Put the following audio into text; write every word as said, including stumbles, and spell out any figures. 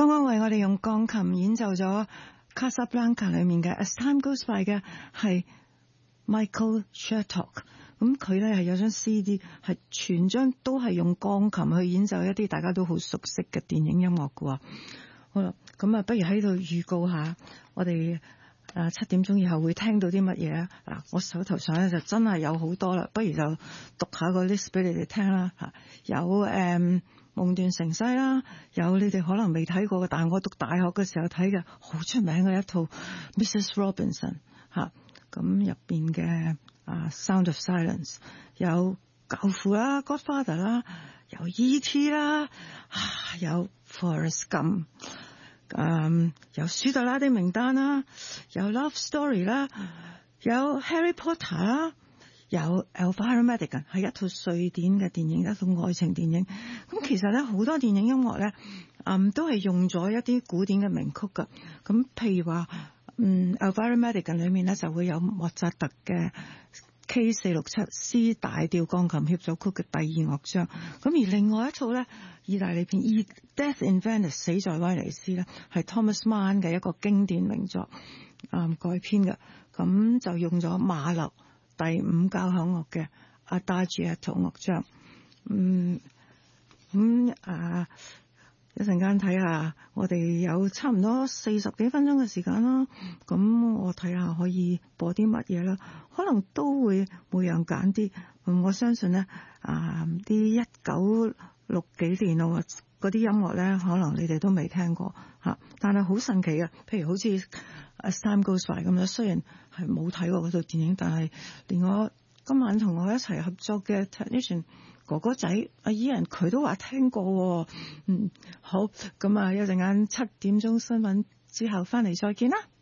剛剛為我哋用鋼琴演奏咗 Casablanca 裏面嘅 As Time Goes By 嘅係 Michael Chertok， 咁佢咧係有張 C D 係全張都係用鋼琴去演奏一啲大家都好熟悉嘅電影音樂嘅。好啦，咁啊不如喺度預告下我哋誒七點鐘以後會聽到啲乜嘢啊？嗱，我手頭上咧就真係有好多啦，不如就讀下個 list 俾你哋聽啦嚇。有誒、嗯、夢斷城西啦，有你哋可能未睇過嘅，但係我讀大學嘅時候睇嘅好出名嘅一套 Missus Robinson 嚇，咁入邊嘅啊 Sound of Silence， 有教父啦 Godfather 啦，有 E T 啦，啊有 Forrest Gump。嗯，有舒特拉的名單啦，有 Love Story 啦，有 Harry Potter 啦，有 Elvira Madigan 係一套瑞典嘅電影，一套愛情電影。咁其實咧好多電影音樂咧，嗯都係用咗一啲古典嘅名曲噶。咁譬如話，嗯 Elvira Madigan 裏面咧就會有莫扎特嘅 K 四六七 C 大調鋼琴協奏曲嘅第二樂章。咁而另外一套咧，意大利片《Death in Venice》死在威尼斯咧，係 Thomas Mann 嘅一個經典名作，嗯改編嘅。咁就用咗馬勒第五交響樂嘅 Adagietto 樂章。嗯，咁啊一陣間睇下，我哋有差唔多四十幾分鐘嘅時間啦。咁我睇下可以播啲乜嘢啦，可能都會每樣揀啲。我相信咧，啊啲一九六幾年咯，嗰啲音樂咧，可能你哋都未聽過嚇，但係好神奇嘅。譬如好似 As Time Goes By 咁樣，雖然係冇睇過嗰套電影，但係連我今晚同我一齊合作嘅 technician 哥哥仔阿 Ian 佢都話聽過。嗯，好，咁啊，一陣間七點鐘新聞之後翻嚟再見啦。